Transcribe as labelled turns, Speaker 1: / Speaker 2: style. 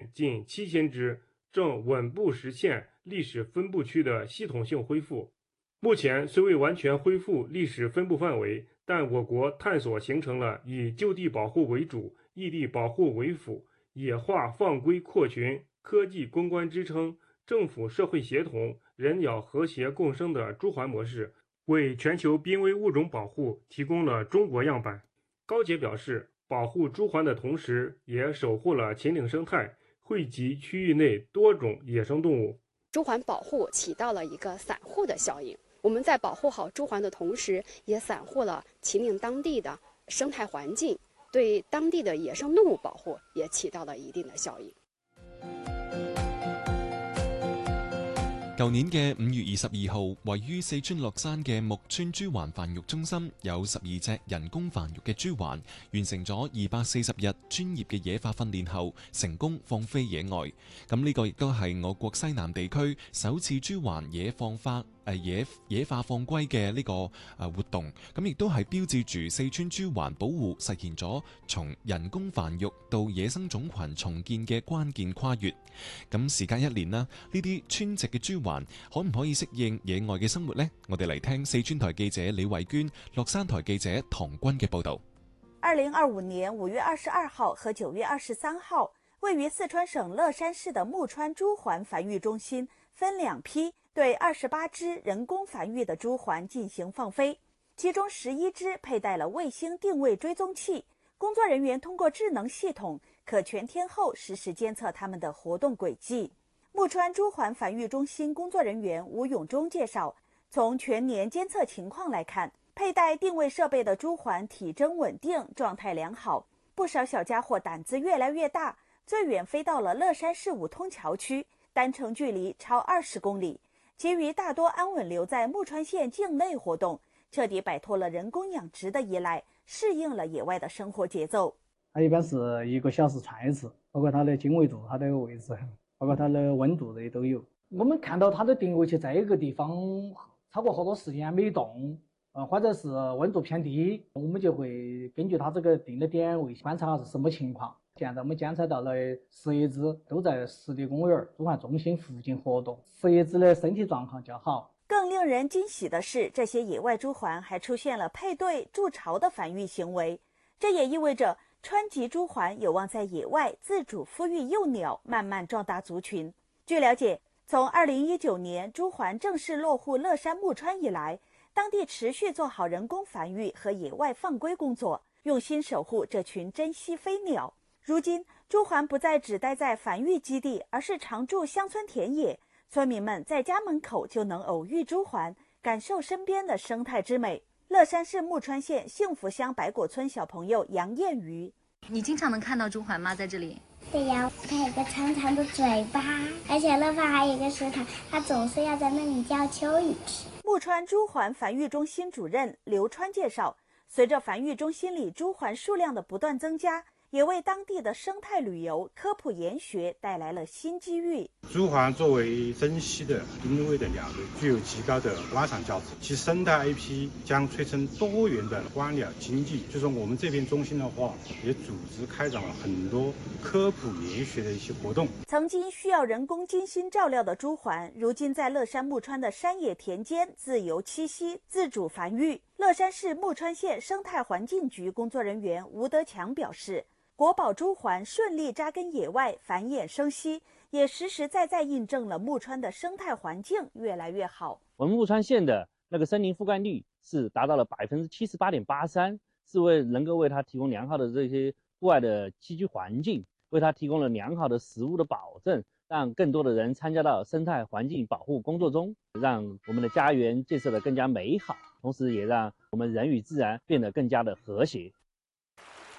Speaker 1: 近7000只，正稳步实现历史分布区的系统性恢复。目前虽未完全恢复历史分布范围，但我国探索形成了以就地保护为主、异地保护为辅、野化放归扩群、科技攻关支撑、政府社会协同、人鸟和谐共生的朱鹮模式，为全球濒危物种保护提供了中国样板。高杰表示，保护朱鹮的同时，也守护了秦岭生态，惠及区域内多种野生动物。
Speaker 2: 朱鹮保护起到了一个散护的效应。我们在保护好朱鹮的同时，也散护了秦岭当地的生态环境，对当地的野生动物保護也起到了一定的效應。
Speaker 3: 舊年嘅5月22號，位於四川樂山嘅木村朱鹮繁育中心有12隻人工繁育嘅朱鹮，完成咗240日專業嘅野化訓練後，成功放飛野外。咁呢個亦都係我國西南地區首次朱鹮野化放歸嘅呢個活動，咁亦都係標誌住四川朱鹮保護實現咗從人工繁育到野生種群重建嘅關鍵跨越。咁時間1年啦，呢啲村籍嘅朱鹮可唔可以適應野外嘅生活呢？我哋嚟聽四川台記者李慧娟、樂山台記者唐軍嘅報導。
Speaker 4: 2025年5月22號和9月23號，位於四川省樂山市的木川朱鹮繁育中心分2批對28隻人工繁育的朱鹮進行放飛，其中11隻佩戴了衛星定位追蹤器，工作人員通過智能系統可全天候實時監測它們的活動軌跡。木川朱鹮繁育中心工作人員吳永忠介紹，從全年監測情況來看，佩戴定位設備的朱鹮體徵穩定，狀態良好，不少小家伙膽子越來越大，最遠飛到了樂山市五通橋區，單程距離超20公里。其餘大多安穩留在木川縣境內活動，徹底擺脫了人工養殖的依賴，適應了野外的生活節奏。
Speaker 5: 它一般是1個小時串一次，包括它的經緯度、它的位置，包括它的溫度的都有。我們看到它的定位器在一個地方超過好多時間沒動，或者是溫度偏低，我們就會根據它這個定的點位觀察是什麼情況。現在我們監測到了11隻都在濕地公園朱鹮中心附近活動，11隻的身體狀況較好。
Speaker 4: 更令人驚喜的是，這些野外朱鹮還出現了配對築巢的繁育行為，這也意味着川籍朱鹮有望在野外自主孵育幼鳥，慢慢壯大族群。據了解，從2019年朱鹮正式落戶樂山木川以來，當地持續做好人工繁育和野外放歸工作，用心守護這群珍稀飛鳥。如今，朱鹮不再只待在繁育基地，而是常駐鄉村田野。村民們在家門口就能偶遇朱鹮，感受身邊的生態之美。樂山市木川縣幸福鄉白果村小朋友楊艷瑜：
Speaker 6: 你經常能看到朱鹮嗎？在這裡？
Speaker 7: 對呀，它有個長長的嘴巴，而且那邊還有一個石頭，它總是要在那裡叫蚯蚓吃。
Speaker 4: 木川朱鹮繁育中心主任劉川介紹，隨着繁育中心裡朱鹮數量的不斷增加，也為當地的生態旅遊、科普研學帶來了新機遇。
Speaker 8: 朱鹮作為珍稀的瀕危的鳥類，具有極高的觀賞價值，其生態 IP 將催生多元的觀鳥經濟。就是我們這邊中心的話，也組織開展了很多科普研學的一些活動。
Speaker 4: 曾經需要人工精心照料的朱鹮，如今在樂山木川的山野田間自由棲息、自主繁育。樂山市木川縣生態環境局工作人員吳德強表示，國寶朱鹮順利扎根野外，繁衍生息，也實實在在印證了木川的生態環境越來越好。
Speaker 9: 我們木川縣的那個森林覆蓋率是達到了78.83%，是能夠為它提供良好的這些戶外的棲居環境，為它提供了良好的食物的保證，讓更多的人參加到生態環境保護工作中，讓我們的家園建設得更加美好，同時也讓我們人與自然變得更加的和諧。